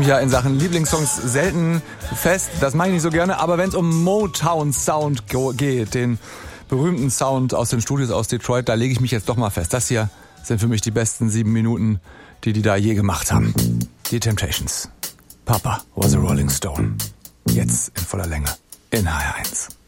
mich ja in Sachen Lieblingssongs selten fest. Das mache ich nicht so gerne. Aber wenn es um Motown Sound geht, den berühmten Sound aus den Studios aus Detroit, da lege ich mich jetzt doch mal fest. Das hier sind für mich die besten 7 Minuten, die da je gemacht haben. Die Temptations. Papa was a Rolling Stone. Jetzt in voller Länge in HR1.